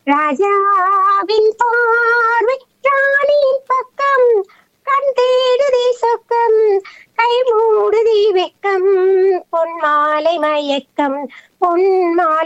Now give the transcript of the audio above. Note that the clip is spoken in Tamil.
ராஜாவின் பார்வை ராணியின் பக்கம், கண் தேடுதி சொக்கம், கை மூடுதி வெக்கம், பொன்மாலை மயக்கம், பொன்மாலை